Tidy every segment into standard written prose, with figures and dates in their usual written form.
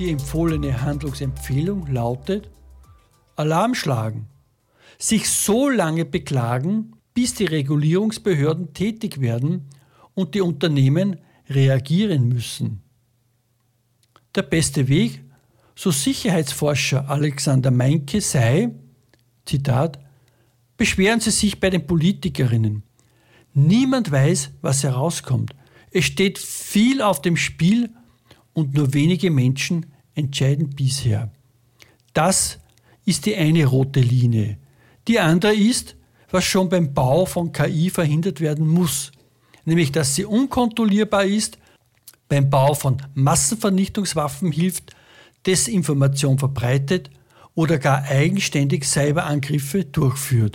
Die empfohlene Handlungsempfehlung lautet: Alarm schlagen. Sich so lange beklagen, bis die Regulierungsbehörden tätig werden und die Unternehmen reagieren müssen. Der beste Weg, so Sicherheitsforscher Alexander Meinke, sei, Zitat, beschweren Sie sich bei den Politikerinnen. Niemand weiß, was herauskommt. Es steht viel auf dem Spiel und nur wenige Menschen entscheiden bisher. Das ist die eine rote Linie. Die andere ist, was schon beim Bau von KI verhindert werden muss, nämlich dass sie unkontrollierbar ist, beim Bau von Massenvernichtungswaffen hilft, Desinformation verbreitet oder gar eigenständig Cyberangriffe durchführt.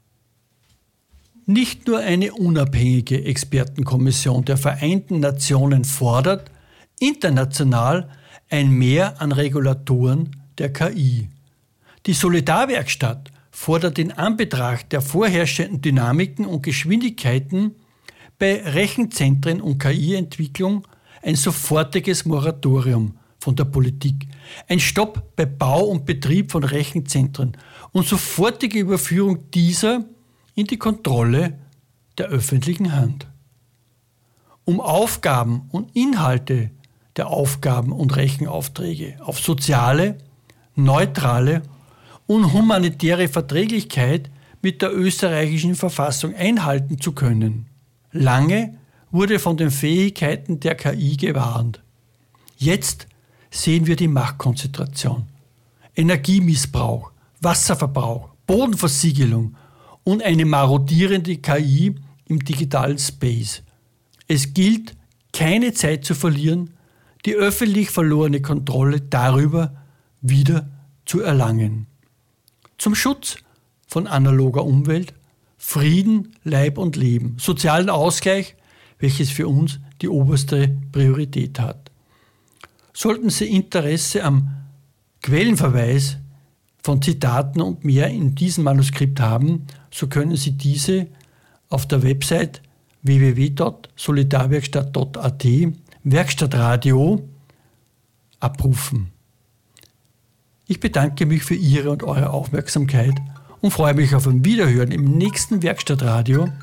Nicht nur eine unabhängige Expertenkommission der Vereinten Nationen fordert international ein Mehr an Regulatoren der KI. Die Solidarwerkstatt fordert in Anbetracht der vorherrschenden Dynamiken und Geschwindigkeiten bei Rechenzentren und KI-Entwicklung ein sofortiges Moratorium von der Politik, ein Stopp bei Bau und Betrieb von Rechenzentren und sofortige Überführung dieser in die Kontrolle der öffentlichen Hand. Um Aufgaben und Inhalte der Aufgaben und Rechenaufträge auf soziale, neutrale und humanitäre Verträglichkeit mit der österreichischen Verfassung einhalten zu können. Lange wurde von den Fähigkeiten der KI gewarnt. Jetzt sehen wir die Machtkonzentration, Energiemissbrauch, Wasserverbrauch, Bodenversiegelung und eine marodierende KI im digitalen Space. Es gilt, keine Zeit zu verlieren, die öffentlich verlorene Kontrolle darüber wieder zu erlangen. Zum Schutz von analoger Umwelt, Frieden, Leib und Leben, sozialen Ausgleich, welches für uns die oberste Priorität hat. Sollten Sie Interesse am Quellenverweis von Zitaten und mehr in diesem Manuskript haben, so können Sie diese auf der Website www.solidarwerkstatt.at Werkstattradio abrufen. Ich bedanke mich für Ihre und eure Aufmerksamkeit und freue mich auf ein Wiederhören im nächsten Werkstattradio